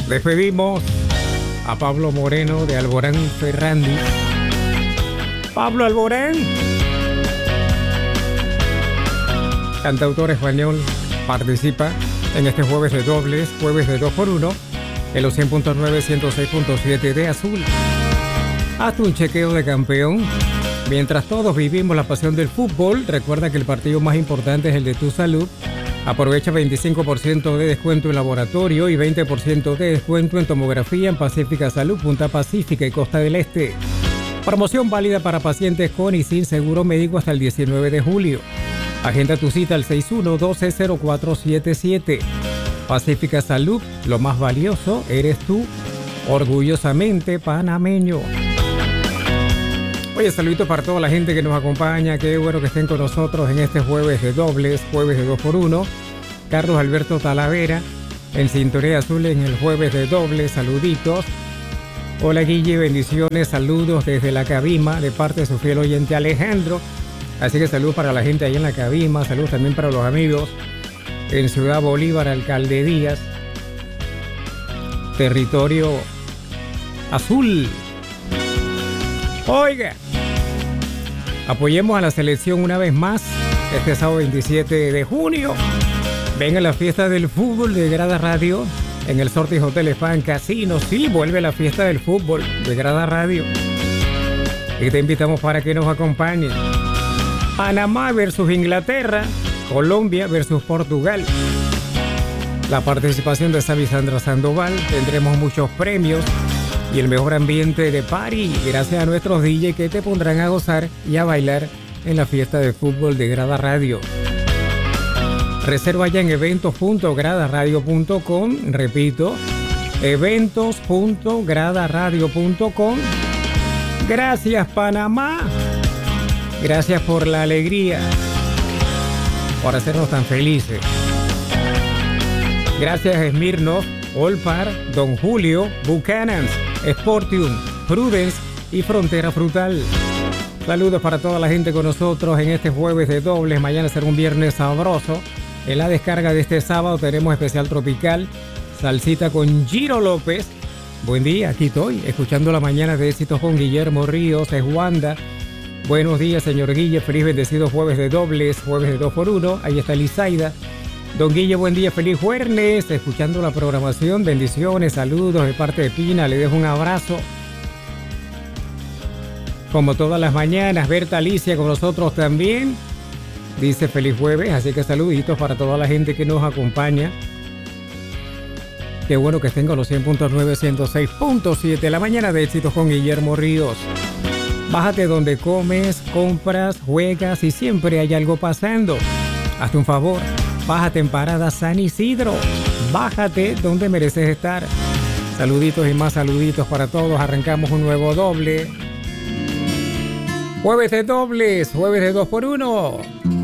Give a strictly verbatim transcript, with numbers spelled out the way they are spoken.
Despedimos a Pablo Moreno de Alborán Ferrandi. Pablo Alborán, cantautor español, participa en este jueves de dobles, jueves de dos por uno, en los cien punto nueve, ciento seis punto siete de Azul. Hazte un chequeo de campeón. Mientras todos vivimos la pasión del fútbol, recuerda que el partido más importante es el de tu salud. Aprovecha veinticinco por ciento de descuento en laboratorio y veinte por ciento de descuento en tomografía en Pacífica Salud, Punta Pacífica y Costa del Este. Promoción válida para pacientes con y sin seguro médico hasta el diecinueve de julio. Agenda tu cita al seis uno uno dos cero cuatro siete siete. Pacífica Salud, lo más valioso eres tú. Orgullosamente panameño. Oye, saludito para toda la gente que nos acompaña. Qué bueno que estén con nosotros en este jueves de dobles, jueves de dos por uno. Carlos Alberto Talavera, en Sintonía Azul en el jueves de dobles. Saluditos. Hola Guille, bendiciones, saludos desde la Cabima de parte de su fiel oyente Alejandro. Así que saludos para la gente ahí en la Cabima, saludos también para los amigos en Ciudad Bolívar, Alcalde Díaz, territorio azul. Oiga, apoyemos a la selección una vez más este sábado veintisiete de junio. Venga la fiesta del fútbol de Grada Radio en el Sortis Hotel Spa Casino. Sí, vuelve la fiesta del fútbol de Grada Radio. Y te invitamos para que nos acompañen. Panamá versus Inglaterra, Colombia versus Portugal. La participación de Xavi Sandra Sandoval, tendremos muchos premios y el mejor ambiente de party gracias a nuestros D J que te pondrán a gozar y a bailar en la fiesta de fútbol de Grada Radio. Reserva ya en eventos punto grada radio punto com, repito, eventos punto grada radio punto com. Gracias Panamá, gracias por la alegría, por hacernos tan felices. Gracias Smirnoff, Olpar, Don Julio, Buchanan's, Sportium, Prudence y Frontera Frutal. Saludos para toda la gente con nosotros en este jueves de dobles. Mañana será un viernes sabroso. En la descarga de este sábado tenemos especial tropical, salsita con Giro López. Buen día, aquí estoy, escuchando la mañana de éxitos con Guillermo Ríos, es Wanda. Buenos días, señor Guille, feliz bendecido jueves de dobles, jueves de dos por uno. Ahí está Lizaida. Don Guille, buen día, feliz jueves, escuchando la programación, bendiciones, saludos de parte de Pina, le dejo un abrazo. Como todas las mañanas, Berta Alicia con nosotros también, dice feliz jueves, así que saluditos para toda la gente que nos acompaña. Qué bueno que estén con los cien punto nueve, ciento seis punto siete, la mañana de éxitos con Guillermo Ríos. Bájate donde comes, compras, juegas y siempre hay algo pasando. Hazte un favor. Bájate en Parada San Isidro. Bájate donde mereces estar. Saluditos y más saluditos para todos. Arrancamos un nuevo doble. Jueves de dobles, jueves de dos por uno.